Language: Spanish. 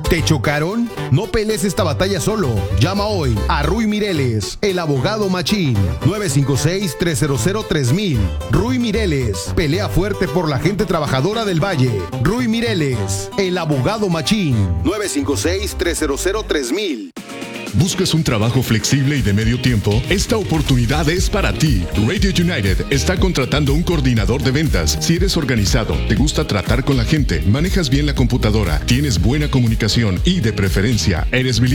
¿Te chocaron? No pelees esta batalla solo. Llama hoy a Ruy Mireles, el abogado machín. 956-300-3000. Ruy Mireles, pelea fuerte por la gente trabajadora del Valle. Ruy Mireles, el abogado machín. 956-300-3000. ¿Buscas un trabajo flexible y de medio tiempo? Esta oportunidad es para ti. Radio United está contratando un coordinador de ventas. Si eres organizado, te gusta tratar con la gente, manejas bien la computadora, tienes buena comunicación y de preferencia eres bilingüe,